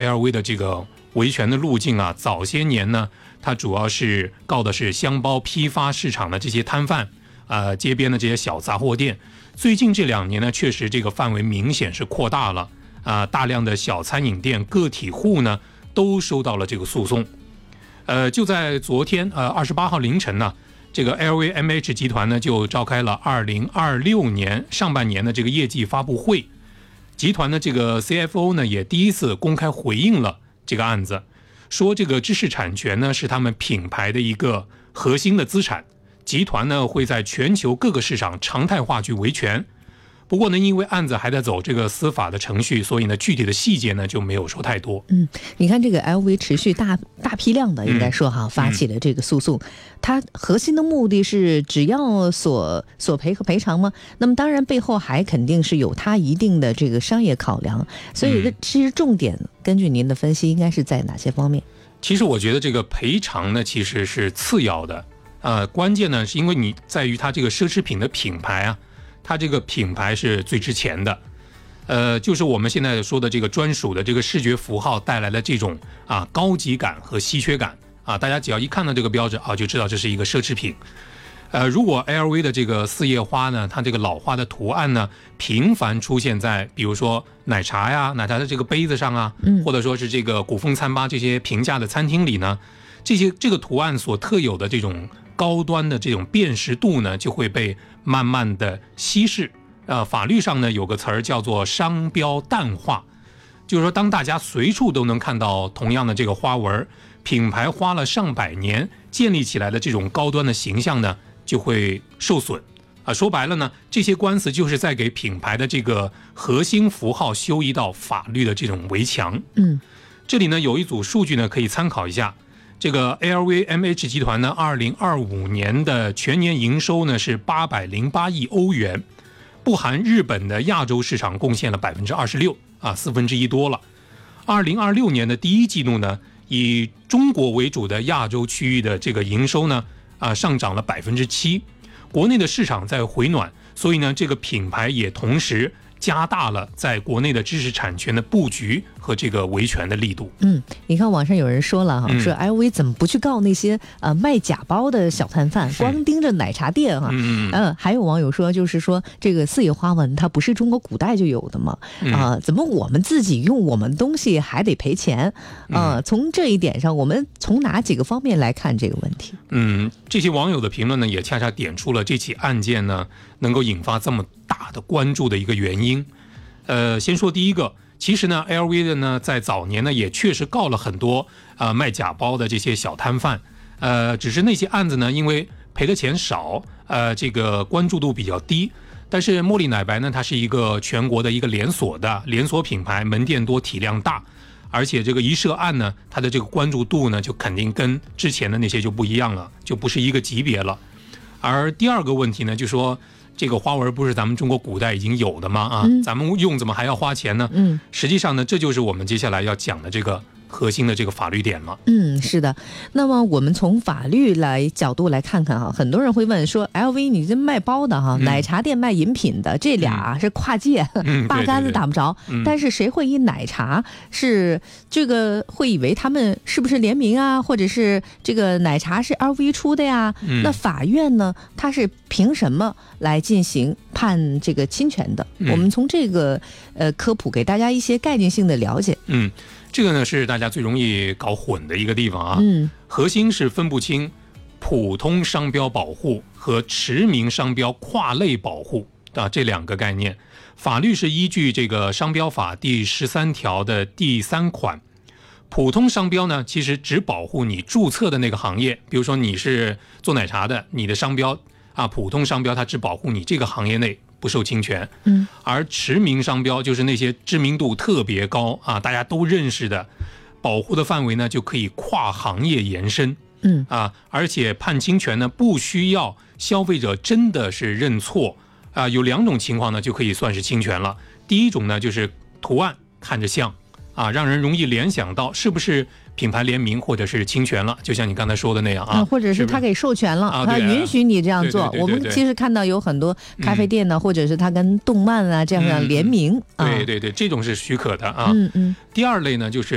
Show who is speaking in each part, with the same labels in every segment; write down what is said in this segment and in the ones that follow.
Speaker 1: LV 的这个维权的路径啊，早些年呢，它主要是告的是箱包批发市场的这些摊贩，街边的这些小杂货店。最近这2年呢，确实这个范围明显是扩大了，大量的小餐饮店、个体户呢都收到了这个诉讼。就在昨天28号凌晨呢，这个 LVMH 集团呢就召开了2026年上半年的这个业绩发布会。集团的这个 CFO 呢也第一次公开回应了这个案子，说这个知识产权呢是他们品牌的一个核心的资产，集团呢会在全球各个市场常态化去维权。不过呢，因为案子还在走这个司法的程序，所以呢，具体的细节呢就没有说太多。
Speaker 2: 你看这个 LV 持续大批量的应该说发起了这个诉讼，它核心的目的是只要索赔和赔偿吗？那么当然背后还肯定是有它一定的这个商业考量，所以其实重点根据您的分析应该是在哪些方面？
Speaker 1: 其实我觉得这个赔偿呢其实是次要的，关键呢是因为你在于它这个奢侈品的品牌啊。它这个品牌是最值钱的，就是我们现在说的这个专属的这个视觉符号带来的这种高级感和稀缺感啊，大家只要一看到这个标志就知道这是一个奢侈品。如果 LV 的这个4叶花呢，它这个老花的图案呢，频繁出现在比如说奶茶的这个杯子上啊，或者说是这个古风餐吧这些平价的餐厅里呢，这个图案所特有的这种高端的这种辨识度呢，就会被慢慢的稀释。法律上呢有个词儿叫做商标淡化，就是说当大家随处都能看到同样的这个花纹，品牌花了上百年建立起来的这种高端的形象呢就会受损。说白了呢，这些官司就是在给品牌的这个核心符号修一道法律的这种围墙。这里呢有一组数据呢可以参考一下。这个 LVMH 集团呢2025年的全年营收呢是808亿欧元，不含日本的亚洲市场贡献了26%，四分之一多了。2026年的第一季度呢，以中国为主的亚洲区域的这个营收呢上涨了7%。国内的市场在回暖，所以呢这个品牌也同时加大了在国内的知识产权的布局和这个维权的力度。
Speaker 2: 你看网上有人说了说 LV 怎么不去告那些卖假包的小摊贩，光盯着奶茶店还有网友说，就是说这个4叶花纹它不是中国古代就有的吗？怎么我们自己用我们东西还得赔钱？从这一点上，我们从哪几个方面来看这个问题？
Speaker 1: 这些网友的评论呢，也恰恰点出了这起案件呢能够引发这么大的关注的一个原因。先说第一个，其实呢 LV 的呢在早年呢也确实告了很多卖假包的这些小摊贩，只是那些案子呢因为赔的钱少，这个关注度比较低。但是茉莉奶白呢，它是一个全国的一个连锁品牌，门店多体量大，而且这个一涉案呢，它的这个关注度呢就肯定跟之前的那些就不一样了，就不是一个级别了。而第二个问题呢，就说这个花纹不是咱们中国古代已经有的吗？咱们用怎么还要花钱呢？实际上呢，这就是我们接下来要讲的这个核心的这个法律点了。
Speaker 2: 是的。那么我们从法律角度来看看很多人会问说 LV 你这卖包的奶茶店卖饮品的，这俩是跨界，八竿子打不着。但是谁会以奶茶是这个会以为他们是不是联名啊，或者是这个奶茶是 LV 出的呀？那法院呢，它是凭什么来进行判这个侵权的？我们从这个科普给大家一些概念性的了解。
Speaker 1: 这个呢是大家最容易搞混的一个地方核心是分不清普通商标保护和驰名商标跨类保护这两个概念。法律是依据这个商标法第13条的第3款。普通商标呢，其实只保护你注册的那个行业，比如说你是做奶茶的，你的商标普通商标它只保护你这个行业内，不受侵权。而驰名商标就是那些知名度特别高大家都认识的，保护的范围呢就可以跨行业延伸。而且判侵权呢不需要消费者真的是认错有2种情况呢就可以算是侵权了。第一种呢就是图案看着像让人容易联想到是不是品牌联名或者是侵权了，就像你刚才说的那样
Speaker 2: 或者是他给授权了，他允许你这样做。我们其实看到有很多咖啡店呢，或者是他跟动漫这样联名
Speaker 1: 对，这种是许可的第二类呢，就是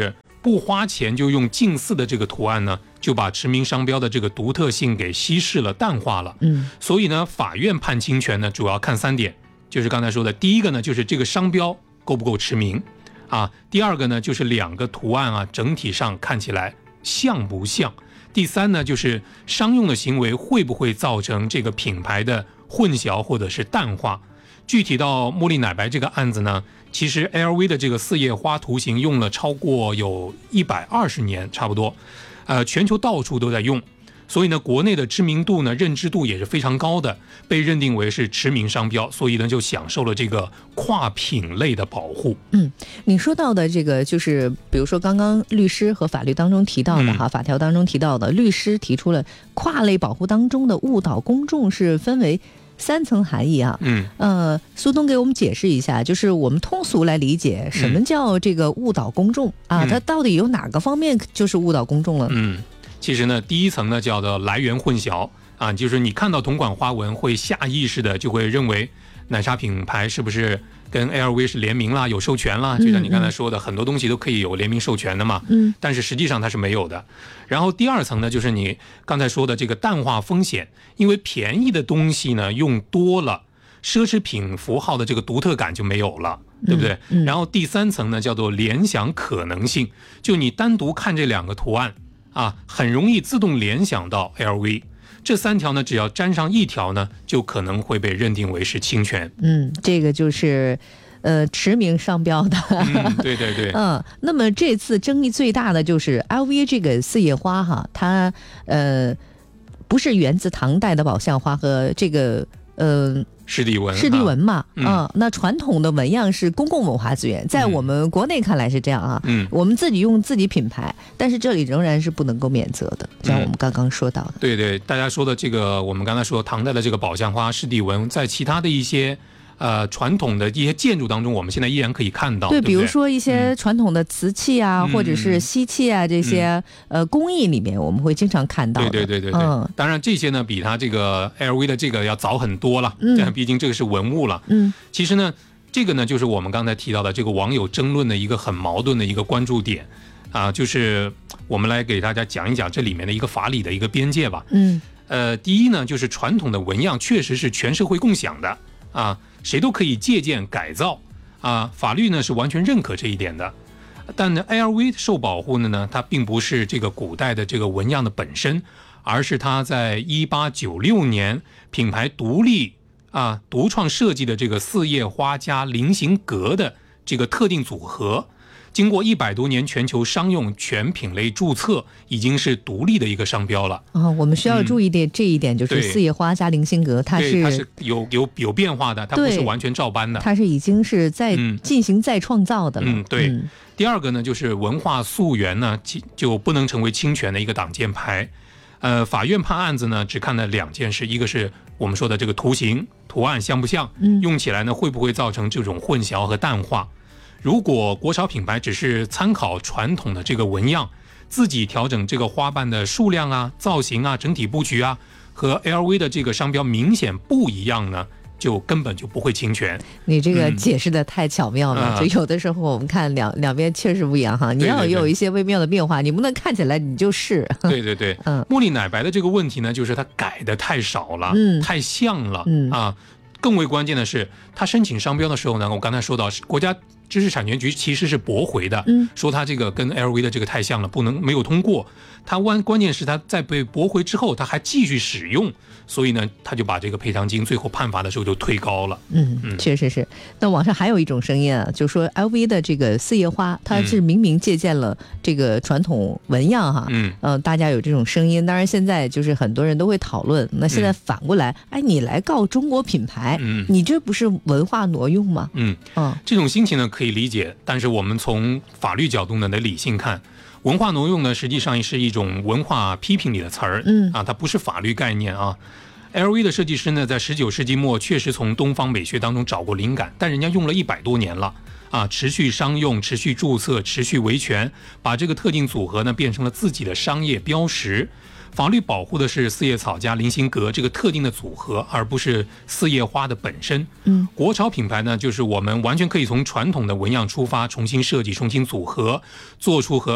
Speaker 1: 不花钱就用近似的这个图案呢，就把驰名商标的这个独特性给稀释了、淡化了。所以呢，法院判侵权呢，主要看3点，就是刚才说的，第一个呢，就是这个商标够不够驰名啊；第二个呢，就是2个图案啊，整体上看起来像不像；第3呢，就是商用的行为会不会造成这个品牌的混淆或者是淡化。具体到茉莉奶白这个案子呢，其实 LV 的这个4叶花图形用了超过有120年差不多，全球到处都在用，所以呢，国内的知名度呢、认知度也是非常高的，被认定为是驰名商标，所以呢，就享受了这个跨品类的保护。
Speaker 2: 你说到的这个就是，比如说刚刚律师和法律当中提到的法条当中提到的，律师提出了跨类保护当中的误导公众是分为3层含义啊。苏东给我们解释一下，就是我们通俗来理解什么叫这个误导公众啊？它到底有哪个方面就是误导公众了？
Speaker 1: 其实呢，第一层呢叫做来源混淆啊，就是你看到同款花纹会下意识的就会认为奶茶品牌是不是跟 LV 是联名啦，有授权啦，就像你刚才说的，很多东西都可以有联名授权的嘛。但是实际上它是没有的。然后第2层呢，就是你刚才说的这个淡化风险，因为便宜的东西呢用多了，奢侈品符号的这个独特感就没有了，对不对？然后第3层呢叫做联想可能性，就你单独看这2个图案啊，很容易自动联想到 LV。这3条呢，只要沾上1条呢，就可能会被认定为是侵权。
Speaker 2: 这个就是驰名商标的。
Speaker 1: 对对对。
Speaker 2: 那么这次争议最大的就是 LV 这个4叶花哈，它不是源自唐代的宝相花和这个
Speaker 1: 湿地
Speaker 2: 纹嘛。那传统的纹样是公共文化资源，在我们国内看来是这样啊。我们自己用自己品牌，但是这里仍然是不能够免责的，像我们刚刚说到的。
Speaker 1: 对对，大家说的这个，我们刚才说唐代的这个宝相花、湿地纹，在其他的一些传统的一些建筑当中，我们现在依然可以看到。对，
Speaker 2: 比如说一些传统的瓷器啊，或者是锡器啊，这些工艺里面，我们会经常看到的。
Speaker 1: 对。当然这些呢，比它这个 LV 的这个要早很多了。毕竟这个是文物了。其实呢，这个呢，就是我们刚才提到的这个网友争论的一个很矛盾的一个关注点啊，就是我们来给大家讲一讲这里面的一个法理的一个边界吧。第一呢，就是传统的纹样确实是全社会共享的啊。谁都可以借鉴改造啊，法律呢是完全认可这一点的。但呢 LV 受保护的呢，它并不是这个古代的这个纹样的本身，而是它在1896年品牌独立独创设计的这个4叶花加菱形格的这个特定组合。经过100多年全球商用全品类注册，已经是独立的一个商标了。
Speaker 2: 我们需要注意的这一点就是4叶花加菱形格，它是
Speaker 1: 有变化的，它不是完全照搬的，
Speaker 2: 它是已经是在进行再创造的了。
Speaker 1: 对。第二个呢，就是文化溯源呢，就不能成为侵权的一个挡箭牌。法院判案子呢，只看了2件事，一个是我们说的这个图形图案像不像，用起来呢会不会造成这种混淆和淡化。如果国潮品牌只是参考传统的这个纹样，自己调整这个花瓣的数量啊、造型啊、整体布局啊，和 LV 的这个商标明显不一样呢，就根本就不会侵权。
Speaker 2: 你这个解释的太巧妙了，就有的时候我们看两边确实不一样哈，你要有一些微妙的变化，你不能看起来你就是。
Speaker 1: 对。茉莉奶白的这个问题呢，就是它改的太少了，太像了啊。更为关键的是，他申请商标的时候呢，我刚才说到，国家知识产权局其实是驳回的，说他这个跟 LV 的这个太像了，没有通过。他关键是他在被驳回之后，他还继续使用，所以呢，他就把这个赔偿金最后判罚的时候就推高了。
Speaker 2: 确实是。那网上还有一种声音啊，就说 LV 的这个4叶花，它是明明借鉴了这个传统纹样哈。大家有这种声音，当然现在就是很多人都会讨论。那现在反过来，你来告中国品牌，你这不是文化挪用吗？
Speaker 1: 这种心情呢可以理解，但是我们从法律角度呢得理性看。文化挪用呢，实际上是一种文化批评里的词儿，它不是法律概念啊。LV 的设计师呢，在19世纪末确实从东方美学当中找过灵感，但人家用了100多年了啊，持续商用、持续注册、持续维权，把这个特定组合呢变成了自己的商业标识。法律保护的是4叶草加菱形格这个特定的组合，而不是4叶花的本身。国潮品牌呢，就是我们完全可以从传统的纹样出发，重新设计、重新组合，做出和